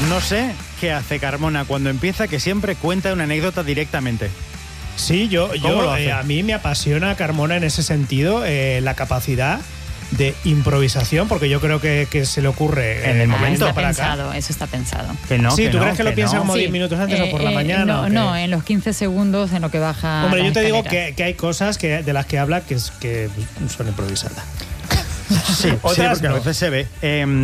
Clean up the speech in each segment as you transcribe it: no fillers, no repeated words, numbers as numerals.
No sé qué hace Carmona cuando empieza, que siempre cuenta una anécdota directamente. Sí, a mí me apasiona Carmona en ese sentido, la capacidad de improvisación, porque yo creo que se le ocurre en el momento. Eso está pensado. Que no, sí, ¿tú crees que lo piensa como 10 minutos antes o por la mañana? No, en los 15 segundos en lo que baja. Hombre, yo te digo que hay cosas de las que habla que son improvisadas. Sí, porque a veces se ve.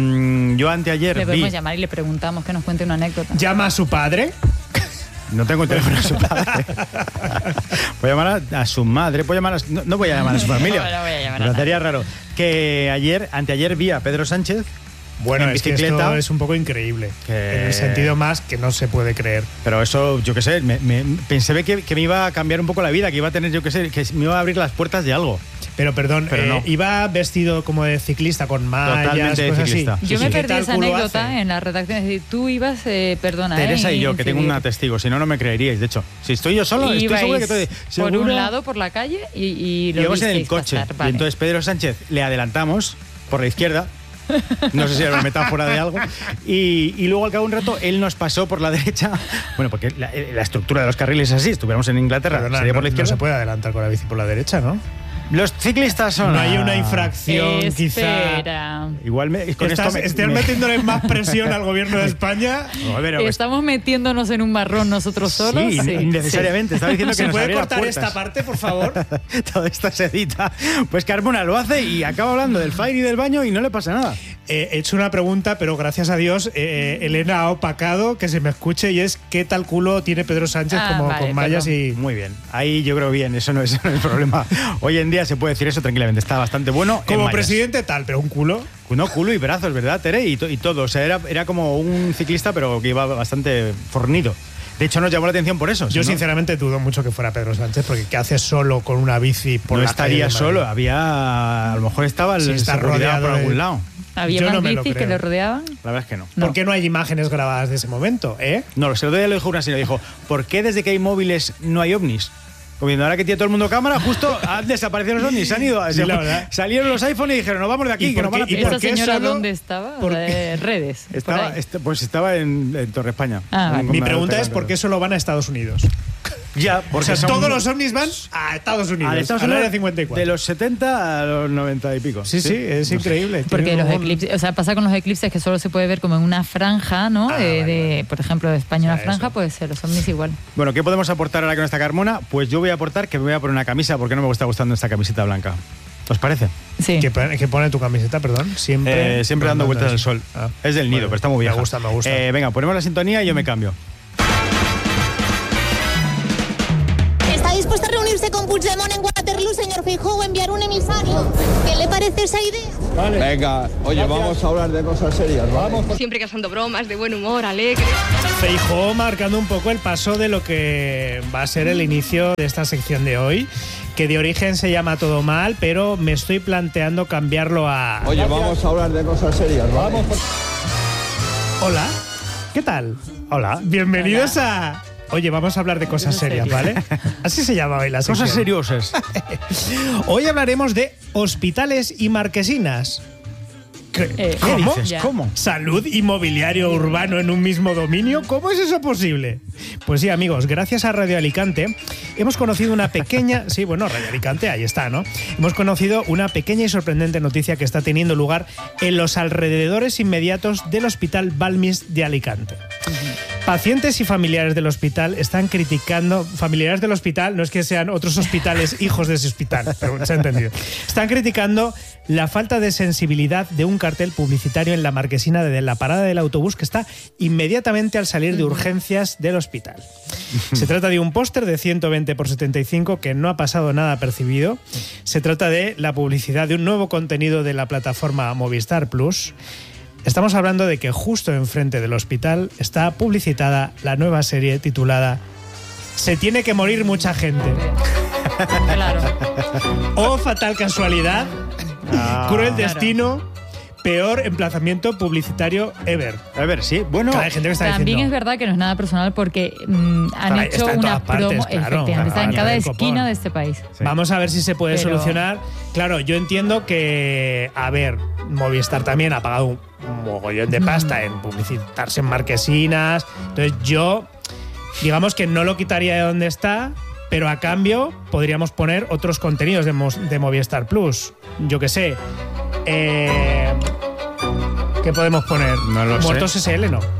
Yo anteayer le podemos llamar y le preguntamos que nos cuente una anécdota. ¿Llama a su padre? No tengo el teléfono de su padre. Voy a llamar a su madre. No voy a llamar a su familia. No voy a llamar Me parecería raro. Que anteayer vi a Pedro Sánchez. Bueno, en bicicleta. Que esto es un poco increíble. En el sentido más que no se puede creer. Pero eso, yo qué sé, pensé que me iba a cambiar un poco la vida, que iba a tener, que me iba a abrir las puertas de algo. Pero perdón, no. Iba vestido como de ciclista, con mallas, totalmente cosas ciclista. así. Yo me perdí esa anécdota en la redacción. Es decir, tú ibas, Teresa y yo, que tengo una testigo, si no me creeríais. De hecho, si estoy yo solo, estoy seguro que estoy por un lado, por la calle, y lo íbamos en el coche. Pasar, vale. Y entonces Pedro Sánchez le adelantamos por la izquierda. No sé si era una metáfora de algo. Y luego al cabo de un rato él nos pasó por la derecha. Bueno, porque la estructura de los carriles es así. Estuviéramos en Inglaterra, sería por la izquierda. No se puede adelantar con la bici por la derecha, ¿no? Los ciclistas son... No hay una infracción, Espera. quizá... Igual ¿Estás metiéndole más presión al gobierno de España? Estamos metiéndonos en un marrón nosotros solos. Sí, innecesariamente. Estaba diciendo que ¿Se nos puede abriera cortar puertas. esta parte, por favor? Todo esto se edita. Pues Carmona lo hace y acaba hablando del Fire y del baño y no le pasa nada. He hecho una pregunta, pero gracias a Dios Elena ha opacado que se me escuche, y es ¿qué tal culo tiene Pedro Sánchez con mallas y...? Muy bien. Ahí yo creo bien, eso no es el problema. Hoy en día se puede decir eso tranquilamente. Está bastante bueno. Como presidente tal, pero un culo. No, culo y brazos, ¿verdad, Tere? Y todo. O sea, era como un ciclista, pero que iba bastante fornido. De hecho, nos llamó la atención por eso. Yo sinceramente dudo mucho que fuera Pedro Sánchez, porque ¿qué hace solo con una bici por la calle? No estaría solo, a lo mejor estaba rodeado por algún lado. ¿Había más bicis que le rodeaban? La verdad es que no. ¿Por qué no hay imágenes grabadas de ese momento, No, el otro día lo dijo una señora, dijo, ¿por qué desde que hay móviles no hay ovnis? Como ahora que tiene todo el mundo cámara, justo han desaparecido los ovnis, se han ido. Sí, salieron los iPhone y dijeron, nos vamos de aquí, que nos van a pillar. ¿Esa señora dónde estaba? ¿De redes? Estaba en Torre España. Vale. Mi pregunta es, ¿por qué solo van a Estados Unidos? Ya, porque todos los ovnis van a Estados Unidos, al área 54. De los 70 a los 90 y pico. Sí, es increíble. Porque los eclipses, pasa con los eclipses que solo se puede ver como en una franja, ¿no? Vale. Por ejemplo, de España una franja, puede ser los ovnis igual. Bueno, ¿qué podemos aportar ahora con esta Carmona? Pues yo voy a aportar que me voy a poner una camisa porque no me está gustando esta camiseta blanca. ¿Os parece? Sí. ¿Qué pone tu camiseta, perdón? Siempre dando vueltas al sol. Es del Nido, pero está muy vieja. Me gusta. Venga, ponemos la sintonía y yo me cambio. ¿Está dispuesto a reunirse con Puigdemont en Waterloo, señor Feijóo, enviar un emisario? ¿Qué le parece esa idea? Vale. Venga, oye, vamos a hablar de cosas serias, ¿vale? Siempre cazando bromas, de buen humor, alegre. Feijóo marcando un poco el paso de lo que va a ser el inicio de esta sección de hoy, que de origen se llama Todo Mal, pero me estoy planteando cambiarlo a... Oye, vamos a hablar de cosas serias, ¿vale? Hola, ¿qué tal? Hola. Bienvenidos a... Oye, vamos a hablar de cosas serias, ¿vale? Así se llama hoy la sección. Cosas seriosas. Hoy hablaremos de hospitales y marquesinas. ¿Cómo dices? ¿Cómo? ¿Salud y mobiliario urbano en un mismo dominio? ¿Cómo es eso posible? Pues sí, amigos, gracias a Radio Alicante hemos conocido una pequeña... Sí, bueno, Radio Alicante, ahí está, ¿no? Hemos conocido una pequeña y sorprendente noticia que está teniendo lugar en los alrededores inmediatos del Hospital Balmis de Alicante. Pacientes y familiares del hospital están criticando... Familiares del hospital, no es que sean otros hospitales hijos de ese hospital, pero se ha entendido. Están criticando la falta de sensibilidad de un cartel publicitario en la marquesina de la parada del autobús que está inmediatamente al salir de urgencias del hospital. Se trata de un póster de 120 por 75 que no ha pasado nada apercibido. Se trata de la publicidad de un nuevo contenido de la plataforma Movistar Plus. Estamos hablando de que justo enfrente del hospital está publicitada la nueva serie titulada Se tiene que morir mucha gente. Claro. Oh, fatal casualidad, cruel destino, peor emplazamiento publicitario ever. A ver, sí. Bueno, hay gente que está también diciendo, es verdad que no es nada personal porque han hecho está en una todas partes, promo, claro, efectivamente, está en cada el esquina copón. de este país. Sí. Vamos a ver si se puede solucionar. Claro, yo entiendo que, a ver, Movistar también ha pagado un mogollón de pasta en publicitarse en marquesinas. Entonces yo, digamos que no lo quitaría de donde está, pero a cambio podríamos poner otros contenidos de Movistar Plus. Yo qué sé. ¿Qué podemos poner? No lo sé. Muertos SL, no.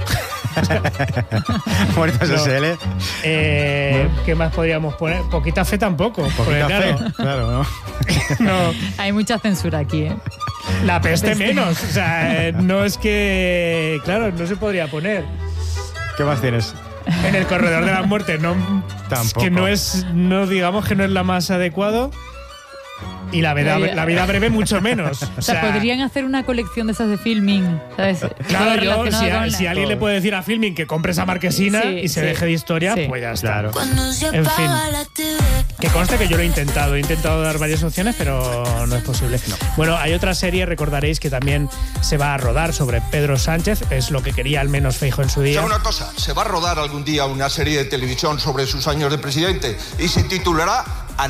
Muertos No. SL. ¿Qué más podríamos poner? Poquita fe tampoco. porque, Poquita claro, fe. Claro, ¿no? no. Hay mucha censura aquí, ¿eh? La peste menos. O sea, no es que. Claro, no se podría poner. ¿Qué más tienes? En el corredor de la muerte, no. Tampoco. Que no digamos que no es la más adecuado. Y la vida breve mucho menos. O sea, podrían hacer una colección de esas de filming, ¿sabes? Claro, Todo yo, relacionado con si alguien le puede decir a Filming que compre esa marquesina Sí, y se sí. deje de historia, Sí. pues ya está. Claro. En fin. Que conste que yo lo he intentado dar varias opciones, pero no es posible. Bueno, hay otra serie, recordaréis, que también se va a rodar sobre Pedro Sánchez, es lo que quería al menos Feijóo en su día. ¿Sabe una cosa? Se va a rodar algún día una serie de televisión sobre sus años de presidente y se titulará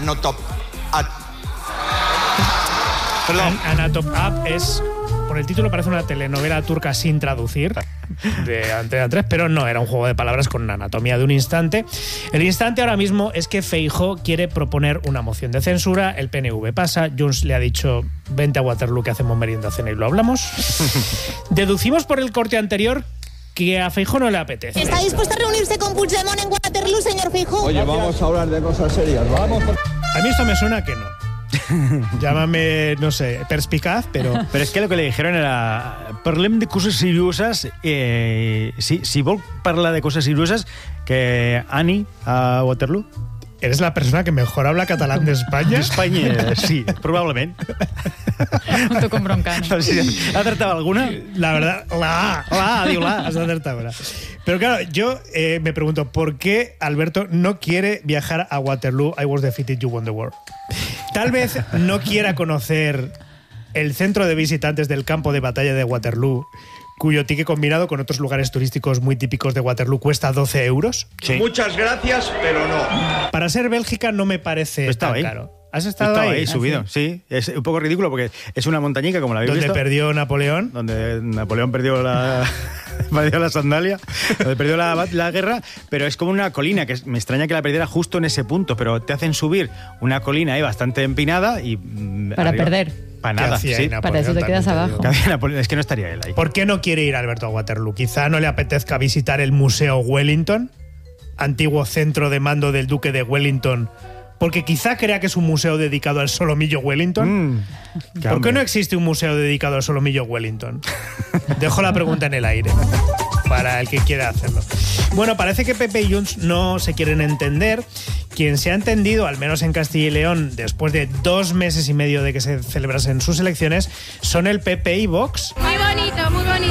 Anatop Up es, por el título parece una telenovela turca sin traducir de Antena 3, pero no, era un juego de palabras con anatomía de un instante. El instante ahora mismo es que Feijóo quiere proponer una moción de censura, el PNV pasa, Junts le ha dicho vente a Waterloo que hacemos merienda cena y lo hablamos. Deducimos por el corte anterior que a Feijóo no le apetece. ¿Está dispuesto a reunirse con Puigdemont en Waterloo, señor Feijóo? Oye, vamos a hablar de cosas serias, vamos. A mí esto me suena que no. Llámame, no sé, perspicaz, pero... Pero es que lo que le dijeron era parlem de coses serioses, si vol parlar de coses serioses, que Ani a Waterloo. Eres la persona que mejor habla catalán de España. España, sí, probablemente. junto con Broncano. No sé si ¿ha acertado alguna? La verdad, digo la. Has acertado ahora. Pero claro, yo me pregunto, ¿por qué Alberto no quiere viajar a Waterloo? I was defeated, you won the war. Tal vez no quiera conocer el centro de visitantes del campo de batalla de Waterloo, cuyo ticket combinado con otros lugares turísticos muy típicos de Waterloo cuesta 12 euros. Sí. Muchas gracias, pero no. Para ser Bélgica no me parece tan ahí. caro. ¿Has estado Estaba ahí? ahí subido, sí. Es un poco ridículo porque es una montañica, como la habéis Donde visto. perdió Napoleón. Donde Napoleón perdió la sandalia, donde perdió la guerra, pero es como una colina, que me extraña que la perdiera justo en ese punto, pero te hacen subir una colina ahí bastante empinada y... Para arriba, perder. Para ¿Qué nada, hacía sí. ahí Napoleón? Para eso te También quedas abajo. digo. Que hacía Napoleón, es que no estaría él ahí. ¿Por qué no quiere ir Alberto a Waterloo? Quizá no le apetezca visitar el Museo Wellington, antiguo centro de mando del Duque de Wellington, porque quizá crea que es un museo dedicado al solomillo Wellington. ¿Por qué no existe un museo dedicado al solomillo Wellington? Dejo la pregunta en el aire para el que quiera hacerlo. Bueno, parece que Pepe y Junts no se quieren entender. Quien se ha entendido, al menos en Castilla y León, después de 2 meses y medio de que se celebrasen sus elecciones, son el PP y Vox. Muy bonito, muy bonito.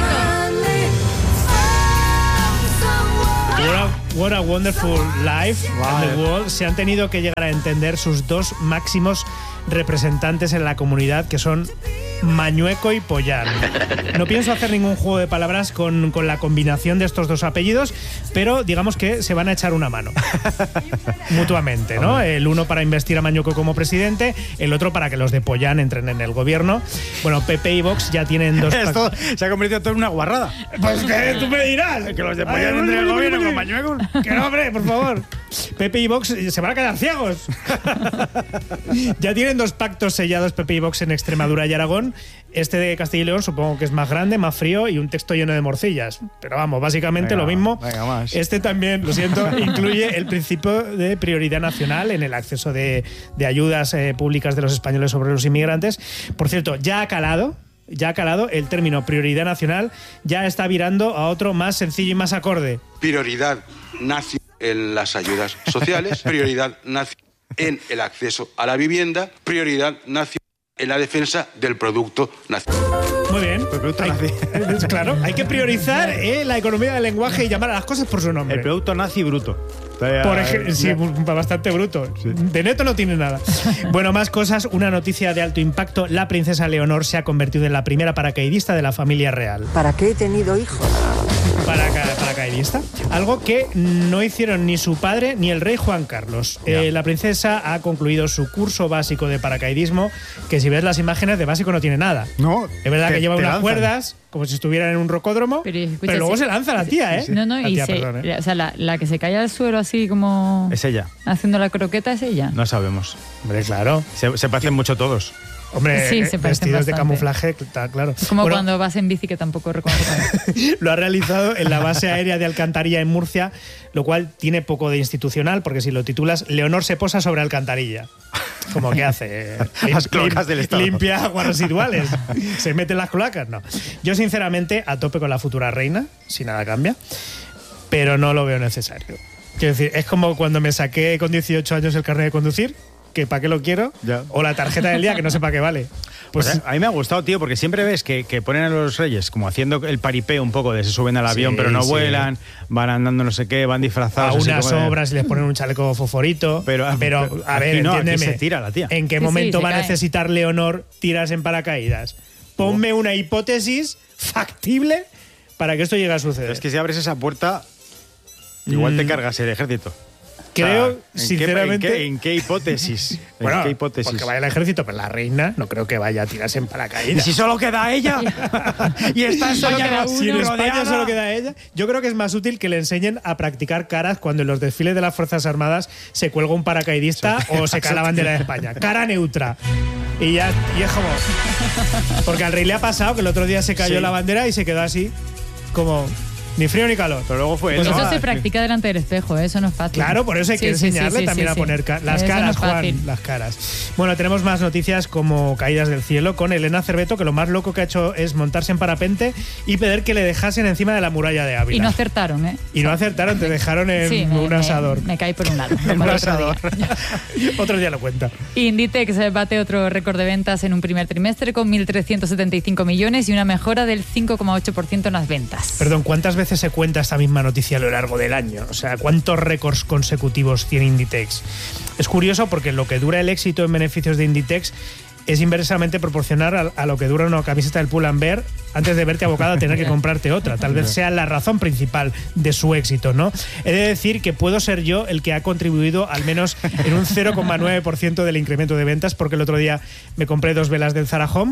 What a wonderful life and the world. Se han tenido que llegar a entender sus dos máximos representantes en la comunidad, que son Mañueco y Pollán. No pienso hacer ningún juego de palabras con la combinación de estos dos apellidos, pero digamos que se van a echar una mano mutuamente, ¿no? El uno para investir a Mañueco como presidente, el otro para que los de Pollán entren en el gobierno. Bueno, PP y Vox ya tienen dos... Esto se ha convertido todo en una guarrada. Pues que tú me dirás. Que los de Pollán entren en el gobierno con Mañueco. Que no, hombre, por favor. Pepe y Vox se van a quedar ciegos. Ya tienen 2 pactos sellados Pepe y Vox en Extremadura y Aragón. Este de Castilla y León supongo que es más grande, más frío y un texto lleno de morcillas. Pero vamos, básicamente Venga, lo mismo. venga, más. Este también, lo siento, incluye el principio de prioridad nacional en el acceso de ayudas públicas de los españoles sobre los inmigrantes. Por cierto, ya ha calado el término prioridad nacional, ya está virando a otro más sencillo y más acorde. Prioridad nacional en las ayudas sociales, prioridad nacional en el acceso a la vivienda, prioridad nacional en la defensa del producto nacional. Muy Muy bien. El producto nazi. Claro, hay que priorizar la economía del lenguaje y llamar a las cosas por su nombre. El producto nazi bruto. Por ejemplo, sí, bastante bruto. Sí. De neto no tiene nada. Bueno, más cosas. Una noticia de alto impacto. La princesa Leonor se ha convertido en la primera paracaidista de la familia real. ¿Para qué he tenido hijos? Paracaidista. Algo que no hicieron ni su padre ni el rey Juan Carlos. La princesa ha concluido su curso básico de paracaidismo, que si ves las imágenes de básico no tiene nada. No. Es verdad que lleva unas cuerdas, como si estuvieran en un rocódromo, pero luego se lanza la tía, ¿eh? No, la tía, o sea, la que se cae al suelo así como... Es ella. Haciendo la croqueta es ella. No sabemos. Hombre, claro. Se parecen mucho todos. Hombre, sí, se vestidos bastante. De camuflaje, está claro. Es como cuando vas en bici que tampoco reconoces. Lo ha realizado en la base aérea de Alcantarilla en Murcia, lo cual tiene poco de institucional, porque si lo titulas Leonor se posa sobre Alcantarilla. Como que hace las cloacas del Estado. Limpia aguas residuales. Se mete en las cloacas, no. Yo sinceramente a tope con la futura reina, si nada cambia, pero no lo veo necesario. Quiero decir, es como cuando me saqué con 18 años el carnet de conducir, que para qué lo quiero, ya. O la tarjeta del día que no sé para qué vale. Pues a mí me ha gustado, tío, porque siempre ves que ponen a los reyes como haciendo el paripé un poco de se suben al avión pero no vuelan, van andando no sé qué, van disfrazados. A unas obras y les ponen un chaleco fosforito. Pero a ver, entiéndeme, se tira la tía. ¿En qué momento va a necesitar Leonor tiras en paracaídas? Ponme una hipótesis factible para que esto llegue a suceder. Es que si abres esa puerta, igual te cargas el ejército. Creo, sinceramente... ¿En qué hipótesis? Bueno, ¿en qué hipótesis? Porque vaya al ejército, pero la reina no creo que vaya a tirarse en paracaídas. ¿Y si solo queda ella? ¿Y está si en España solo queda ella? Yo creo que es más útil que le enseñen a practicar caras cuando en los desfiles de las Fuerzas Armadas se cuelga un paracaidista o se cae la bandera de España. Cara neutra. Y es como... Porque al rey le ha pasado que el otro día se cayó la bandera y se quedó así, como... Ni frío ni calor. Pero luego fue pues eso se practica delante del espejo, eso no es fácil. Claro, por eso hay que enseñarle también a poner las caras, no Juan, las caras. Bueno, tenemos más noticias como caídas del cielo con Elena Cerveto, que lo más loco que ha hecho es montarse en parapente y pedir que le dejasen encima de la muralla de Ávila. Y no acertaron, ¿eh? Y no acertaron, te dejaron en un asador. Me caí por un lado. En un asador. Otro día lo cuenta. Inditex bate otro récord de ventas en un primer trimestre con 1.375 millones y una mejora del 5,8% en las ventas. Perdón, ¿cuántas veces se cuenta esta misma noticia a lo largo del año? O sea, ¿cuántos récords consecutivos tiene Inditex? Es curioso porque lo que dura el éxito en beneficios de Inditex es inversamente proporcional a lo que dura una camiseta del Pull&Bear antes de verte abocado a tener que comprarte otra. Tal vez sea la razón principal de su éxito, ¿no? He de decir que puedo ser yo el que ha contribuido al menos en un 0,9% del incremento de ventas, porque el otro día me compré 2 velas del Zara Home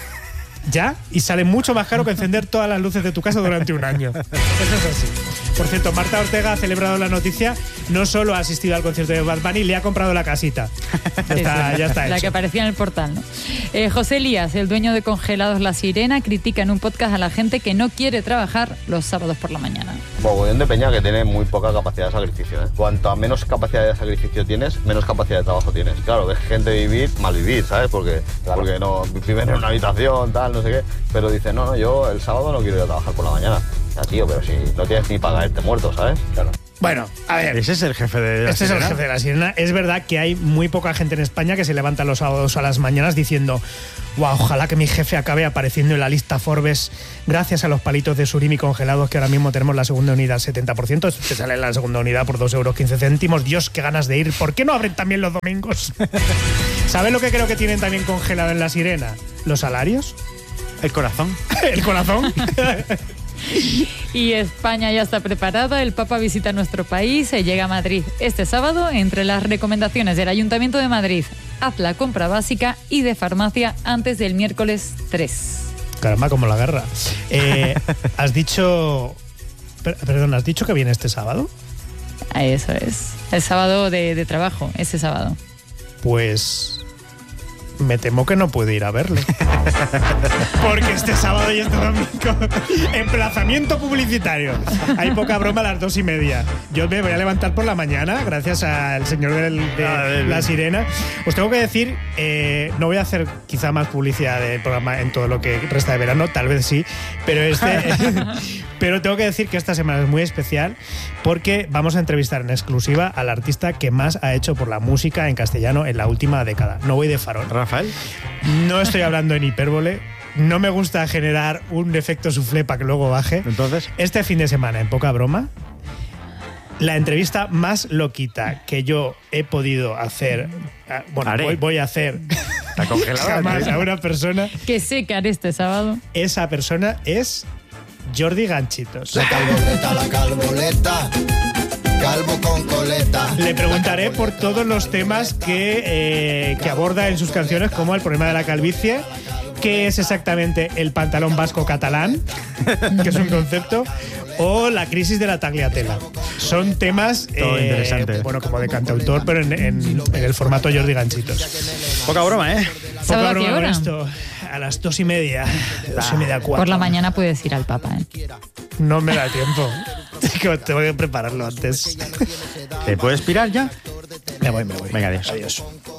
y sale mucho más caro que encender todas las luces de tu casa durante un año. Eso es así. Por cierto, Marta Ortega ha celebrado la noticia, no solo ha asistido al concierto de Bad Bunny, le ha comprado la casita. Ya está la hecho. que aparecía en el portal, ¿no? José Elías, el dueño de Congelados La Sirena, critica en un podcast a la gente que no quiere trabajar los sábados por la mañana. Mogollón de peña que tiene muy poca capacidad de sacrificio, ¿eh? Cuanto menos capacidad de sacrificio tienes, menos capacidad de trabajo tienes. Claro, ves gente vivir, mal vivir, ¿sabes? Porque no viven en una habitación, tal, no sé qué. Pero dice, no, yo el sábado no quiero ir a trabajar por la mañana. Ya, tío, pero si no tienes ni para caerte muerto, ¿sabes? Claro. Bueno, a ver. Ese es el jefe de la Sirena. Este es el jefe de la Sirena. Es verdad que hay muy poca gente en España que se levanta los sábados a las mañanas diciendo, wow, ojalá que mi jefe acabe apareciendo en la lista Forbes gracias a los palitos de surimi congelados, que ahora mismo tenemos la segunda unidad 70%. Te sale la segunda unidad por 2,15 €. Dios, qué ganas de ir. ¿Por qué no abren también los domingos? ¿Sabes lo que creo que tienen también congelado en la Sirena? ¿Los salarios? El corazón. ¿El corazón? Y España ya está preparada. El Papa visita nuestro país, llega a Madrid este sábado. Entre las recomendaciones del Ayuntamiento de Madrid, haz la compra básica y de farmacia antes del miércoles 3. Caramba, como la guerra. ¿Has dicho que viene este sábado? Eso es. El sábado de trabajo, ese sábado. Pues... me temo que no puedo ir a verle. Porque este sábado y este domingo, emplazamiento publicitario. Hay poca broma a las 2:30. Yo me voy a levantar por la mañana, gracias al señor de la Sirena. Os tengo que decir, no voy a hacer quizá más publicidad del programa en todo lo que resta de verano, tal vez sí, pero tengo que decir que esta semana es muy especial porque vamos a entrevistar en exclusiva al artista que más ha hecho por la música en castellano en la última década. No voy de farol. ¿Rafael? No estoy hablando en hipérbole. no me gusta generar un efecto soufflé para que luego baje. Entonces, este fin de semana, en poca broma, la entrevista más loquita que yo he podido hacer, voy a hacer está congelada. jamás a una persona. Que sé que haré este sábado. Esa persona es Jordi Ganchitos. La calboleta, calvo con coleta. Le preguntaré por todos los temas que aborda en sus canciones, como el problema de la calvicie, qué es exactamente el pantalón vasco catalán, que es un concepto, o la crisis de la tagliatela. Son temas bueno, como de cantautor, pero en el formato Jordi Ganchitos. Poca broma, ¿eh? Poca ¿A qué broma hora? con esto. A las 2:30, 2:30, 4. Por la mañana puedes ir al Papa, ¿eh? No me da tiempo. Tengo que prepararlo antes. ¿Te puedes pirar ya? Me voy. Venga, adiós. Adiós.